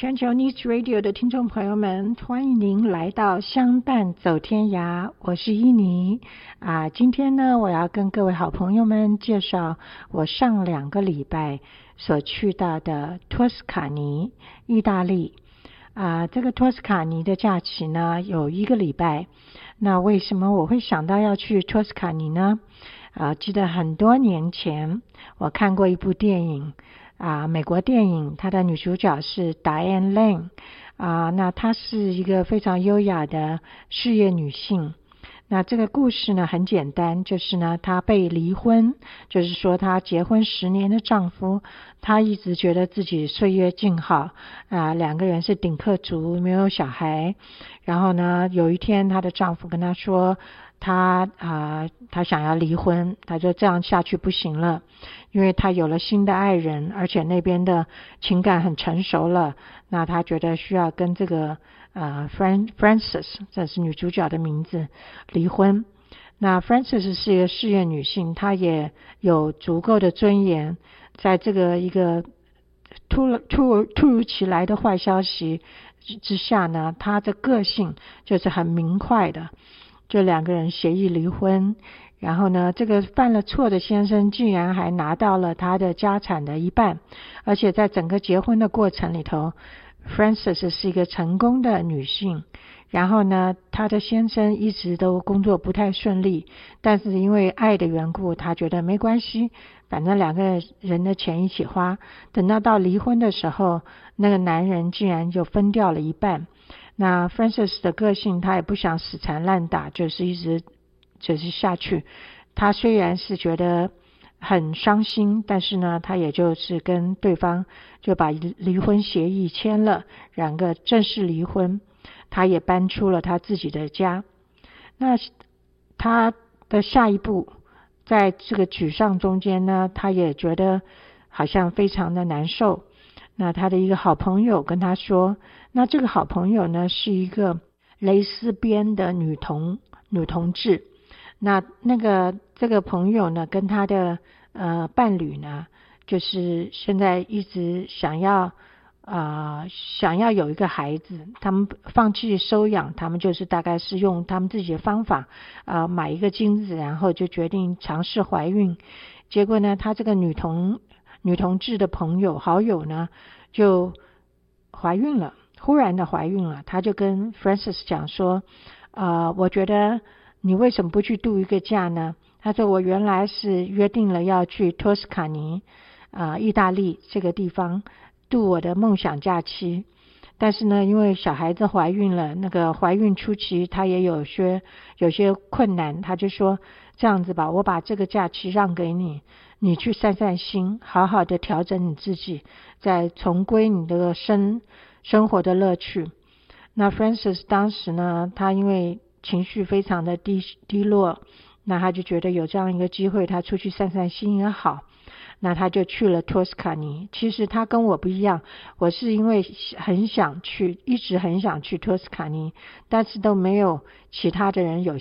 全球 News Radio 的听众朋友们，欢迎您来到相伴走天涯，我是伊妮今天呢，我要跟各位好朋友们介绍我上2个礼拜所去到的托斯卡尼，意大利这个托斯卡尼的假期呢有1个礼拜。那为什么我会想到要去托斯卡尼呢？记得很多年前我看过一部电影美国电影，它的女主角是 Diane Lane 那她是一个非常优雅的事业女性。那这个故事呢很简单，就是呢她被离婚，就是说她结婚10年的丈夫，她一直觉得自己岁月静好2个人是顶客族，没有小孩。然后呢有一天她的丈夫跟她说她想要离婚，她说这样下去不行了，因为她有了新的爱人，而且那边的情感很成熟了，那她觉得需要跟这个Frances， 这是女主角的名字，离婚。那 Frances 是一个事业女性，她也有足够的尊严，在这个一个突如其来的坏消息之下呢，她的个性就是很明快的，就2个人协议离婚。然后呢这个犯了错的先生竟然还拿到了他的家产的1半，而且在整个结婚的过程里头，Frances 是一个成功的女性。然后呢她的先生一直都工作不太顺利，但是因为爱的缘故，她觉得没关系，反正2个人的钱一起花。等到离婚的时候，那个男人竟然就分掉了1半。那 Frances 的个性，她也不想死缠烂打，就是一直下去。她虽然是觉得很伤心，但是呢她也就是跟对方就把离婚协议签了，2个正式离婚。她也搬出了她自己的家。那她的下一步，在这个沮丧中间呢，她也觉得好像非常的难受。那她的一个好朋友跟她说，那这个好朋友呢是一个蕾丝边的女同志。那这个朋友呢跟他的伴侣呢，就是现在一直想要有一个孩子，他们放弃收养，他们就是大概是用他们自己的方法买一个精子，然后就决定尝试怀孕。结果呢他这个女同志的好友呢就怀孕了，忽然的怀孕了。他就跟 Frances 讲说我觉得你为什么不去度一个假呢？他说我原来是约定了要去托斯卡尼意大利这个地方度我的梦想假期，但是呢因为小孩子怀孕了，那个怀孕初期他也有些困难，他就说这样子吧，我把这个假期让给你，你去散散心，好好的调整你自己，再重归你的生活的乐趣。那 Frances 当时呢，他因为情绪非常的低落，那他就觉得有这样一个机会，他出去散散心也好，那他就去了托斯卡尼。其实他跟我不一样，我是因为一直很想去托斯卡尼，但是都没有其他的人有